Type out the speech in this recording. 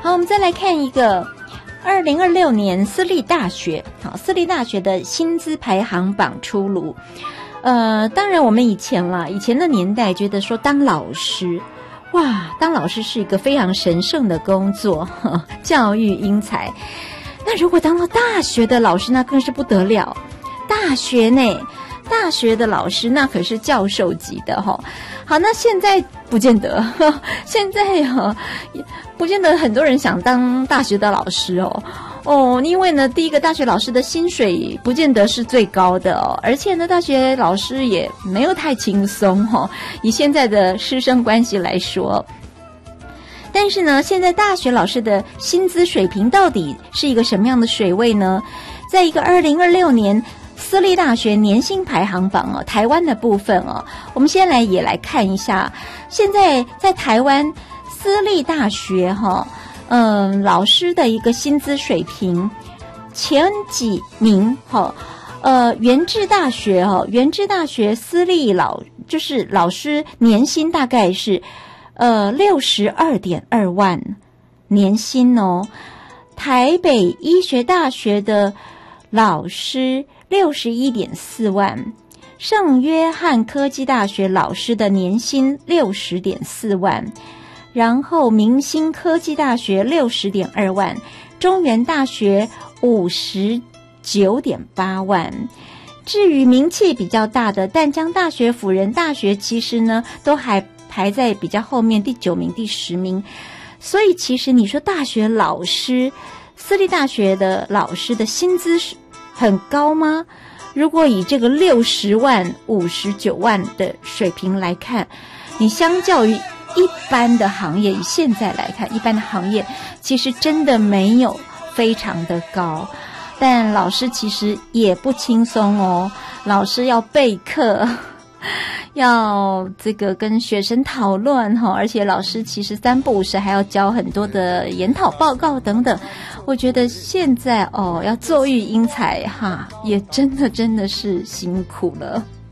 好，我们再来看一个2026年私立大学，好，私立大学的薪资排行榜出炉。当然我们以前的年代觉得说当老师，哇，当老师是一个非常神圣的工作，教育英才。那如果当了大学的老师，那更是不得了。大学呢，大学的老师那可是教授级的哈。好，那现在不见得，现在不见得很多人想当大学的老师因为呢，第一个大学老师的薪水不见得是最高的而且呢，大学老师也没有太轻松以现在的师生关系来说。但是呢，现在大学老师的薪资水平到底是一个什么样的水位呢？在一个2026年私立大学年薪排行榜台湾的部分我们先也来看一下，现在在台湾私立大学老师的一个薪资水平前几名元智大学私立就是老师年薪大概是62.2万年薪台北医学大学的老师61.4万，圣约翰科技大学老师的年薪60.4万，然后明星科技大学60.2万，中原大学59.8万。至于名气比较大的淡江大学、辅仁大学，其实呢都还排在比较后面，第9名、第10名。所以其实你说大学老师，私立大学的老师的薪资很高吗？如果以这个60万、59万的水平来看，你相较于一般的行业，以现在来看，一般的行业其实真的没有非常的高。但老师其实也不轻松老师要备课，要这个跟学生讨论而且老师其实3不5时还要交很多的研讨报告等等。我觉得现在要作育英才也真的是辛苦了。